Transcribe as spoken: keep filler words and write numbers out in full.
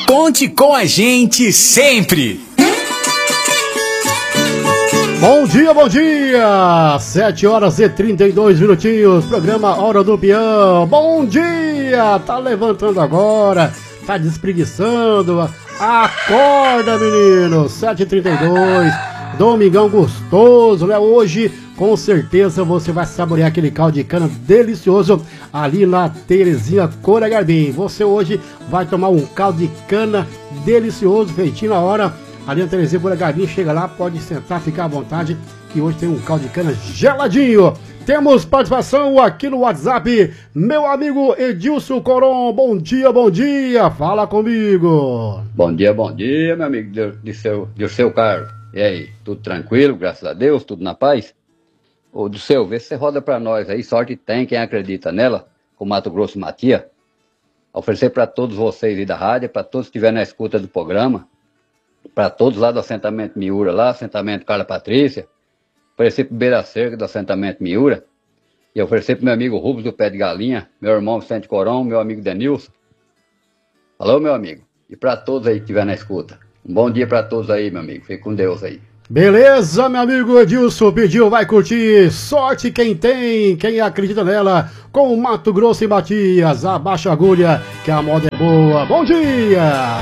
Conte com a gente sempre. Bom dia, bom dia! sete horas e trinta e dois minutinhos, programa Hora do Peão. Bom dia! Tá levantando agora, tá despreguiçando. Acorda, menino! sete e trinta e dois, domingão gostoso, né? Hoje, com certeza, você vai saborear aquele caldo de cana delicioso ali na Terezinha Cora Garbim. Você hoje vai tomar um caldo de cana delicioso, feitinho na hora. Ali na Terezinha Cora Garbim, chega lá, pode sentar, ficar à vontade, que hoje tem um caldo de cana geladinho. Temos participação aqui no WhatsApp, meu amigo Edilson Coron. Bom dia, bom dia, fala comigo. Bom dia, bom dia, meu amigo de seu, de seu Carlos. E aí, tudo tranquilo, graças a Deus, tudo na paz? Ô, do seu, vê se você roda pra nós aí, sorte tem quem acredita nela, com Mato Grosso Matia. Oferecer para todos vocês aí da rádio, para todos que estiverem na escuta do programa, para todos lá do assentamento Miura, lá, assentamento Carla Patrícia, oferecer para o Beira Cerca do assentamento Miura, e oferecer para meu amigo Rubens do Pé de Galinha, meu irmão Vicente Corão, meu amigo Denilson. Alô, meu amigo, e para todos aí que estiver na escuta. Um bom dia para todos aí, meu amigo, fique com Deus aí. Beleza, meu amigo Edilson, pediu, vai curtir. Sorte quem tem, quem acredita nela, com o Mato Grosso e Matias, abaixa a agulha, que a moda é boa. Bom dia!